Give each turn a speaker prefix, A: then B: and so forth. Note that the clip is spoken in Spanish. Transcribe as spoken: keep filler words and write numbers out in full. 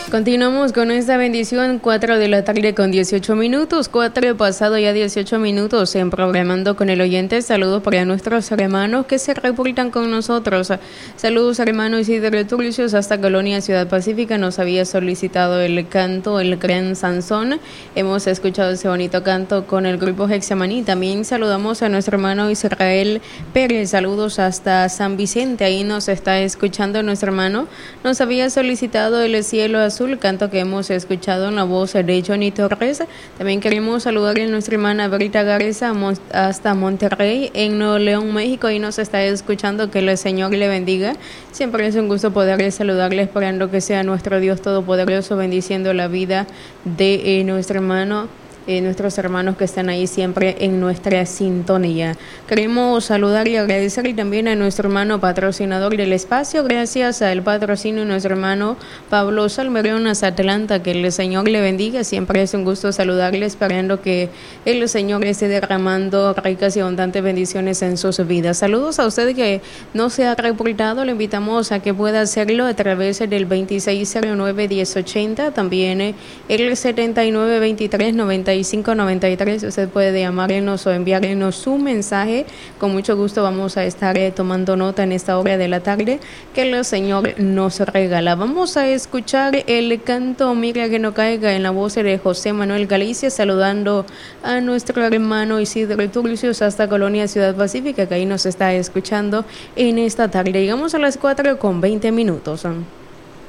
A: Continuamos con esta bendición, cuatro de la tarde con dieciocho minutos, cuatro pasado ya dieciocho minutos en Programando con el Oyente. Saludos para nuestros hermanos que se reportan con nosotros. Saludos hermano Isidro Turcios hasta Colonia Ciudad Pacífica. Nos había solicitado el canto El Gran Sansón. Hemos escuchado ese bonito canto con el grupo Hexamaní. También saludamos a nuestro hermano Israel Pérez. Saludos hasta San Vicente. Ahí nos está escuchando nuestro hermano. Nos había solicitado el Cielo Azul, canto que hemos escuchado en la voz de Johnny Torres. También queremos saludar a nuestra hermana Brita Garza hasta Monterrey, en Nuevo León, México, y nos está escuchando. Que el Señor le bendiga. Siempre es un gusto poder saludarle, esperando que sea nuestro Dios Todopoderoso bendiciendo la vida de eh, nuestro hermano. Eh, nuestros hermanos que están ahí siempre en nuestra sintonía. Queremos saludar y agradecer también a nuestro hermano patrocinador del espacio. Gracias al patrocinio de nuestro hermano Pablo Salmerón hasta Atlanta. Que el Señor le bendiga. Siempre es un gusto saludarle, esperando que el Señor esté derramando ricas y abundantes bendiciones en sus vidas. Saludos a usted que no se ha reportado. Le invitamos a que pueda hacerlo a través del veintiséis cero nueve, diez ochenta. También el setenta y nueve veintitrés noventa y cinco noventa y tres. Usted puede llamarnos o enviarnos su mensaje. Con mucho gusto vamos a estar eh, tomando nota en esta hora de la tarde que el Señor nos regala. Vamos a escuchar el canto Mira que no caiga en la voz de José Manuel Galicia, saludando a nuestro hermano Isidro Turcios hasta Colonia Ciudad Pacífica, que ahí nos está escuchando en esta tarde. Llegamos a las cuatro con veinte minutos.